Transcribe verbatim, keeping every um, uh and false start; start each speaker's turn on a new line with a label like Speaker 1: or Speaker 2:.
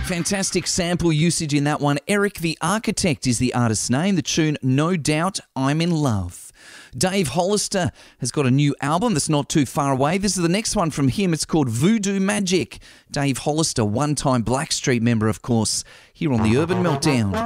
Speaker 1: Fantastic sample usage in that one. Eric the Architect is the artist's name. The tune, No Doubt I'm in Love. Dave Hollister has got a new album that's not too far away. This is the next one from him. It's called Voodoo Magic. Dave Hollister, one-time Blackstreet member, of course, here on the Urban Meltdown.